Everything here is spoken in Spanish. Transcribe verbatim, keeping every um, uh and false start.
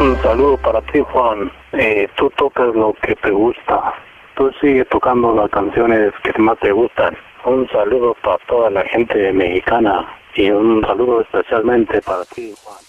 Un saludo para ti, Juan. Eh, tú tocas lo que te gusta. Tú sigue tocando las canciones que más te gustan. Un saludo para toda la gente mexicana y un saludo especialmente para ti, Juan.